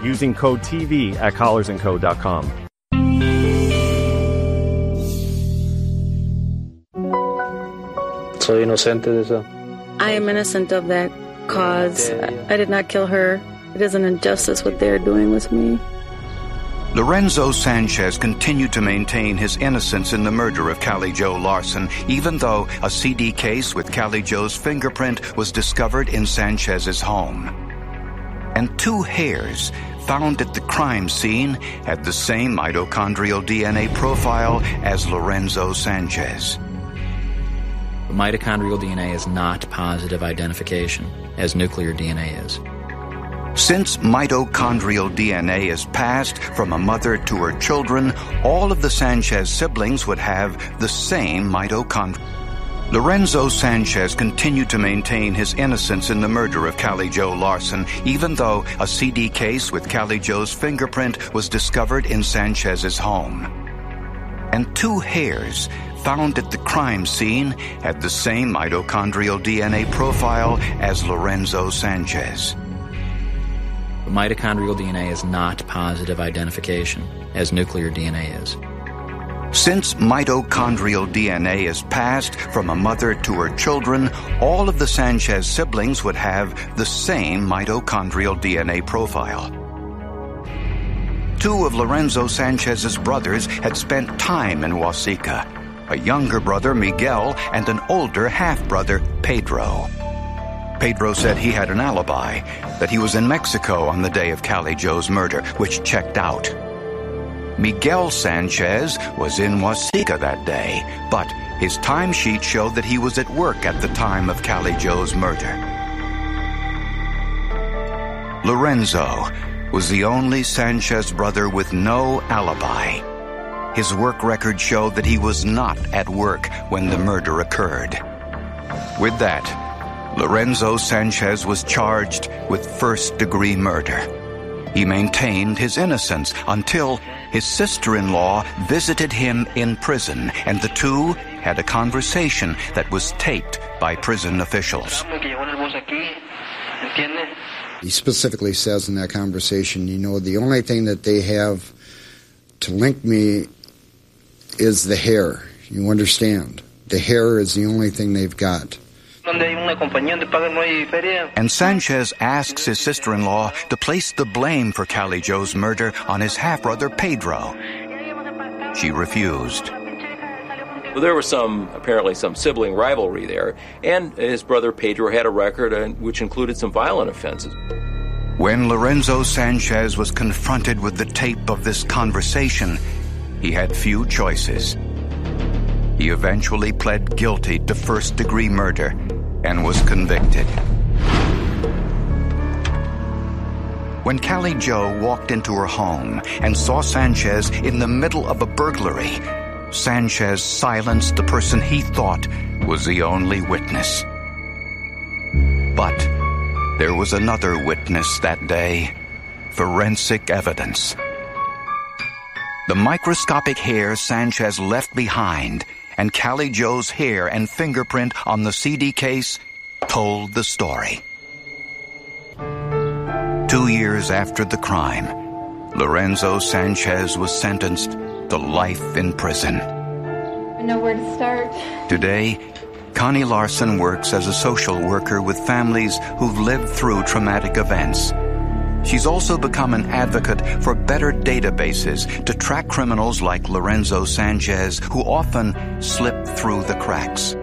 using code TV at collarsandco.com. Soy inocente de eso. I am innocent of that cause. I did not kill her. It is an injustice what they're doing with me. Lorenzo Sanchez continued to maintain his innocence in the murder of Callie Jo Larson, even though a CD case with Callie Jo's fingerprint was discovered in Sanchez's home. And 2 hairs found at the crime scene had the same mitochondrial DNA profile as Lorenzo Sanchez. Mitochondrial DNA is not positive identification, as nuclear DNA is. Since mitochondrial DNA is passed from a mother to her children, all of the Sanchez siblings would have the same mitochondria. Lorenzo Sanchez continued to maintain his innocence in the murder of Callie Jo Larson, even though a CD case with Callie Jo's fingerprint was discovered in Sanchez's home. And 2 hairs found at the crime scene had the same mitochondrial DNA profile as Lorenzo Sanchez. Mitochondrial DNA is not positive identification, as nuclear DNA is. Since mitochondrial DNA is passed from a mother to her children, all of the Sanchez siblings would have the same mitochondrial DNA profile. 2 of Lorenzo Sanchez's brothers had spent time in Waseca, a younger brother, Miguel, and an older half-brother, Pedro. Pedro said he had an alibi, that he was in Mexico on the day of Callie Jo's murder, which checked out. Miguel Sanchez was in Waseca that day, but his timesheet showed that he was at work at the time of Callie Jo's murder. Lorenzo was the only Sanchez brother with no alibi. His work record showed that he was not at work when the murder occurred. With that, Lorenzo Sanchez was charged with first-degree murder. He maintained his innocence until his sister-in-law visited him in prison, and the 2 had a conversation that was taped by prison officials. He specifically says in that conversation, the only thing that they have to link me is the hair. You understand? The hair is the only thing they've got. And Sanchez asks his sister-in-law to place the blame for Callie Jo's murder on his half-brother Pedro. She refused. Well, there was apparently some sibling rivalry there, and his brother Pedro had a record which included some violent offenses. When Lorenzo Sanchez was confronted with the tape of this conversation, he had few choices. He eventually pled guilty to first-degree murder and was convicted. When Callie Jo walked into her home and saw Sanchez in the middle of a burglary, Sanchez silenced the person he thought was the only witness. But there was another witness that day, forensic evidence. The microscopic hair Sanchez left behind and Callie Jo's hair and fingerprint on the CD case told the story. 2 years after the crime, Lorenzo Sanchez was sentenced to life in prison. I know where to start. Today, Connie Larson works as a social worker with families who've lived through traumatic events. She's also become an advocate for better databases to track criminals like Lorenzo Sanchez, who often slip through the cracks.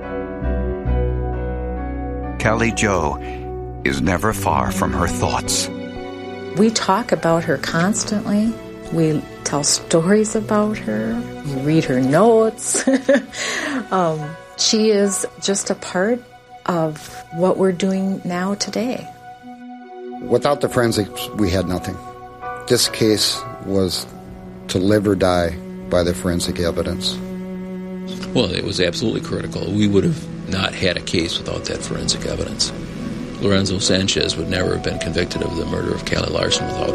Callie Jo is never far from her thoughts. We talk about her constantly. We tell stories about her. We read her notes. She is just a part of what we're doing now today. Without the forensics, we had nothing. This case was to live or die by the forensic evidence. Well, it was absolutely critical. We would have not had a case without that forensic evidence. Lorenzo Sanchez would never have been convicted of the murder of Callie Larson without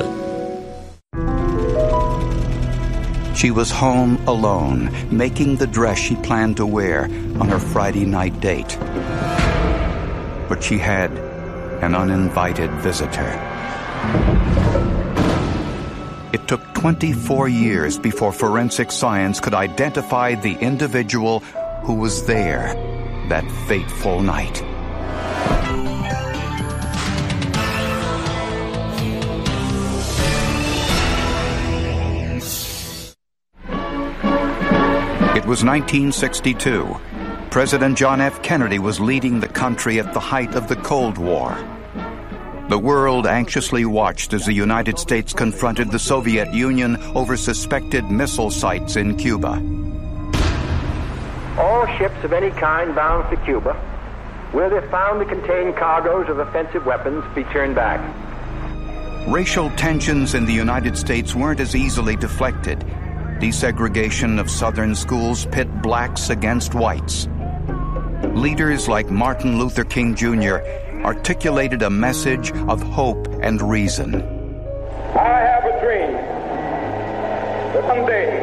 it. She was home alone, making the dress she planned to wear on her Friday night date. But she had an uninvited visitor. It took 24 years before forensic science could identify the individual who was there that fateful night. It was 1962. President John F. Kennedy was leading the country at the height of the Cold War. The world anxiously watched as the United States confronted the Soviet Union over suspected missile sites in Cuba. All ships of any kind bound for Cuba, where they're found to contain cargoes of offensive weapons, be turned back. Racial tensions in the United States weren't as easily deflected. Desegregation of Southern schools pit blacks against whites. Leaders like Martin Luther King Jr. articulated a message of hope and reason. I have a dream that someday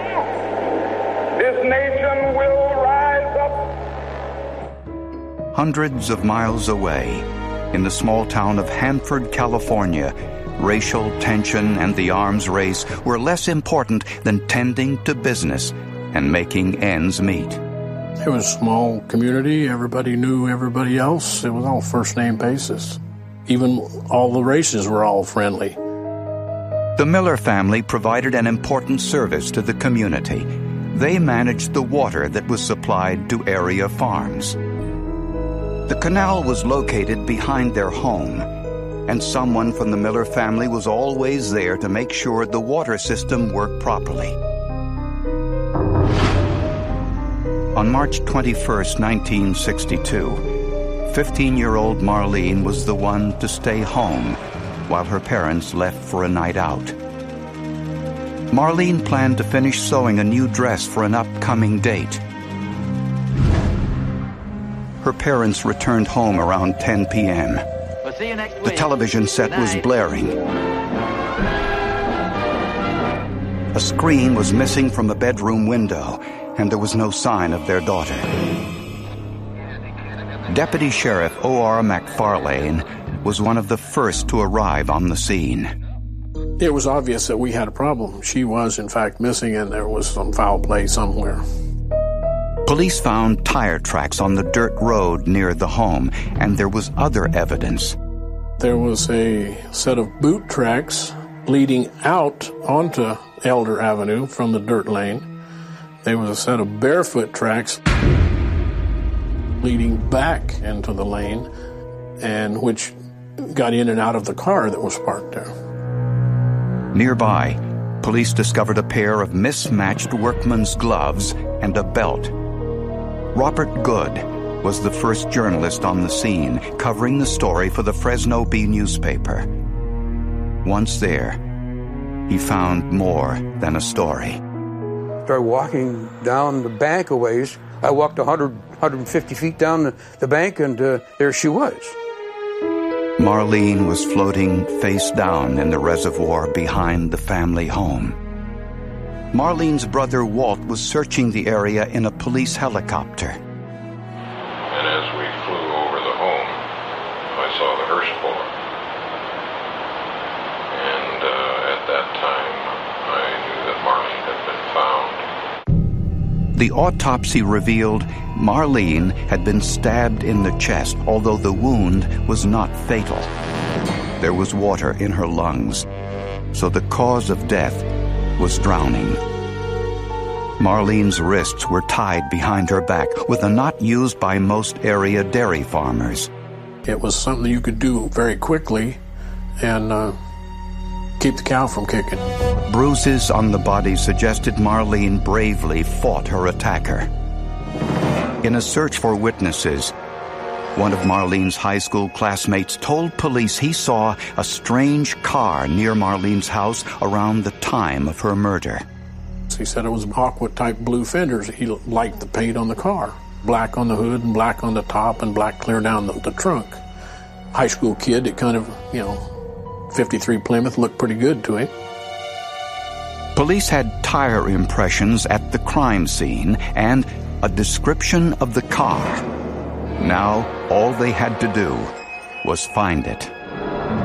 this nation will rise up. Hundreds of miles away, in the small town of Hanford, California, racial tension and the arms race were less important than tending to business and making ends meet. It was a small community. Everybody knew everybody else. It was all first-name basis. Even all the races were all friendly. The Miller family provided an important service to the community. They managed the water that was supplied to area farms. The canal was located behind their home, and someone from the Miller family was always there to make sure the water system worked properly. On March 21, 1962, 15-year-old Marlene was the one to stay home while her parents left for a night out. Marlene planned to finish sewing a new dress for an upcoming date. Her parents returned home around 10 p.m. We'll see you next week. The television set was blaring. A screen was missing from a bedroom window, and there was no sign of their daughter. Deputy Sheriff O.R. McFarlane was one of the first to arrive on the scene. It was obvious that we had a problem. She was, in fact, missing, and there was some foul play somewhere. Police found tire tracks on the dirt road near the home, and there was other evidence. There was a set of boot tracks leading out onto Elder Avenue from the dirt lane. There was a set of barefoot tracks leading back into the lane, and which got in and out of the car that was parked there. Nearby, police discovered a pair of mismatched workman's gloves and a belt. Robert Good was the first journalist on the scene, covering the story for the Fresno Bee newspaper. Once there, he found more than a story. Started walking down the bank a ways. I walked 150 feet down the bank, and there she was. Marlene was floating face down in the reservoir behind the family home. Marlene's brother Walt was searching the area in a police helicopter. And as we flew over the home, I saw the hearse pull up. And at that time, I knew that Marlene had been found. The autopsy revealed Marlene had been stabbed in the chest, although the wound was not fatal. There was water in her lungs, so the cause of death was drowning. Marlene's wrists were tied behind her back with a knot used by most area dairy farmers. It was something you could do very quickly and keep the cow from kicking. Bruises on the body suggested Marlene bravely fought her attacker. In a search for witnesses, one of Marlene's high school classmates told police he saw a strange car near Marlene's house around the time of her murder. He said it was aqua-type blue fenders. He liked the paint on the car. Black on the hood and black on the top and black clear down the trunk. High school kid, it kind of, 53 Plymouth looked pretty good to him. Police had tire impressions at the crime scene and a description of the car. Now, all they had to do was find it.